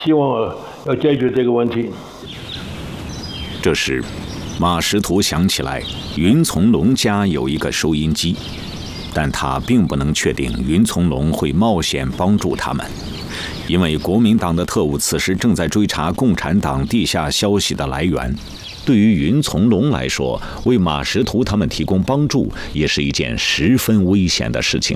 希望要解决这个问题。 这时，马识途想起来云从龙家有一个收音机，但他并不能确定云从龙会冒险帮助他们，因为国民党的特务此时正在追查共产党地下消息的来源。对于云从龙来说，为马识途他们提供帮助也是一件十分危险的事情。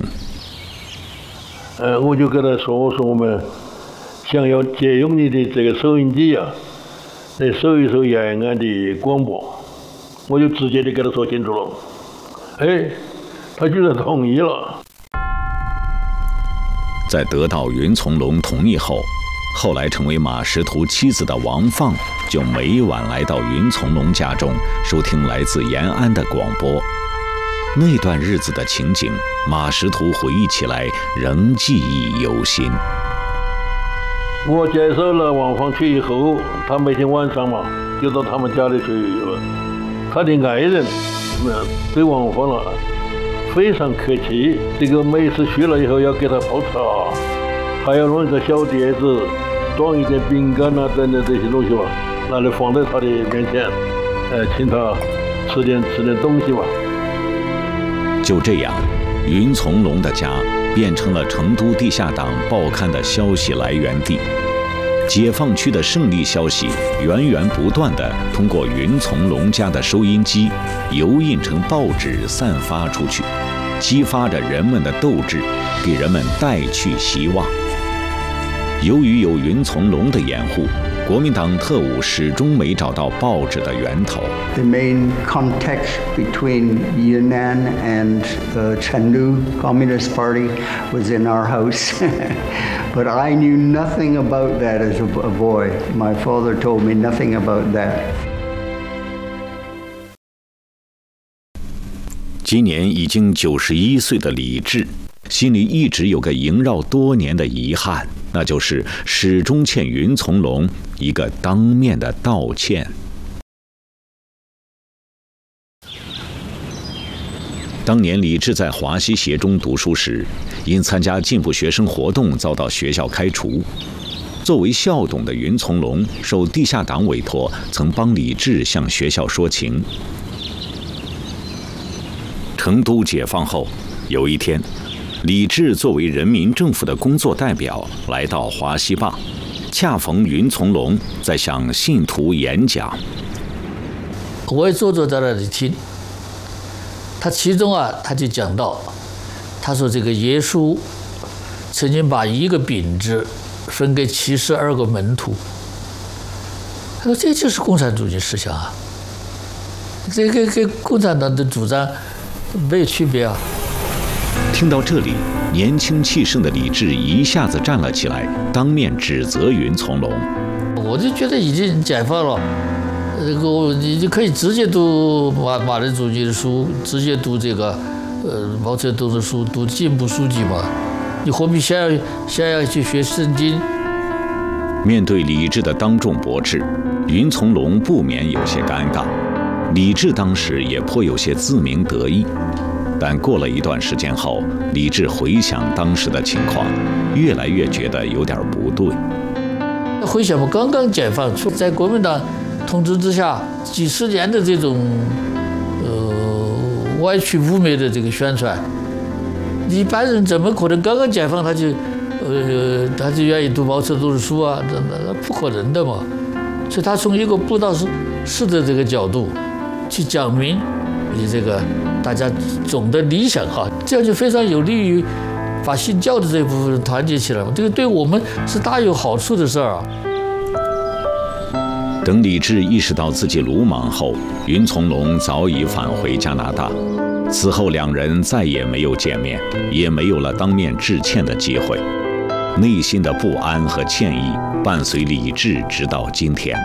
我就跟他说，我说我们想要借用你的这个收音机啊，来收一收延安的广播，我就直接的给他说清楚了。他居然同意了。 在得到云从龙同意后，后来成为马识途妻子的王放就每晚来到云从龙家中收听来自延安的广播。那段日子的情景，马识途回忆起来仍记忆犹新。 我接受了王放去以后，他每天晚上嘛就到他们家里去，他的爱人对王放非常客气，这个每次去了以后要给他泡茶，还要弄一个小碟子装一点饼干啊等等这些东西吧，拿来放在他的面前，请他吃点东西吧。 就这样，云从龙的家变成了成都地下党报刊的消息来源地。解放区的胜利消息源源不断地通过云从龙家的收音机油印成报纸散发出去，激发着人们的斗志，给人们带去希望。由于有云从龙的掩护，国民党特务始终没找到报纸的源头。 The main contact between Yunnan and the Chengdu Communist Party was in our house. But I knew nothing about that as a boy. My father told me nothing about that. 今年已经91岁的李治，心里一直有个萦绕多年的遗憾，那就是始终欠云从龙一个当面的道歉。当年李治在华西协中读书时，因参加进步学生活动遭到学校开除。作为校董的云从龙受地下党委托，曾帮李治向学校说情。成都解放后，有一天，李治作为人民政府的工作代表来到华西坝，恰逢云从龙在向信徒演讲。 我也坐在那里听。他其中他就讲到，他说这个耶稣曾经把一个饼子分给72个门徒，他说这就是共产主义思想啊，这个跟共产党的主张没有区别啊。 听到这里，年轻气盛的李治一下子站了起来，当面指责云从龙。 我就觉得已经解放了。你就可以直接读马列主义的书，直接读这个毛泽东的书，读进步书籍嘛。你何必先要去学圣经？ 面对李治的当众驳斥，云从龙不免有些尴尬。李治当时也颇有些自鸣得意，但过了一段时间后，李治回想当时的情况，越来越觉得有点不对。 回想我刚刚解放，在国民党统治之下，几十年的这种歪曲污蔑的这个宣传，一般人怎么可能刚刚解放他就愿意读毛泽东的书啊？那不可能的嘛。所以他从一个布道士的这个角度去讲明你这个大家总的理想哈，这样就非常有利于把信教的这一部分人团结起来嘛。这个对我们是大有好处的事儿啊。 等李治意识到自己鲁莽后，云从龙早已返回加拿大。此后两人再也没有见面，也没有了当面致歉的机会。内心的不安和歉意伴随李治直到今天。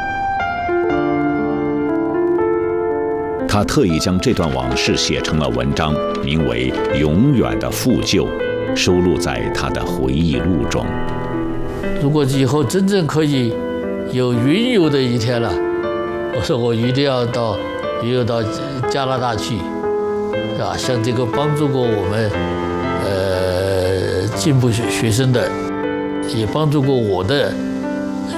他特意将这段往事写成了文章，名为《永远的负疚》，收录在他的回忆录中。 如果以后真正可以有云游的一天了，我说我一定要云游到加拿大去，是吧？像这个帮助过我们进步学生的，也帮助过我的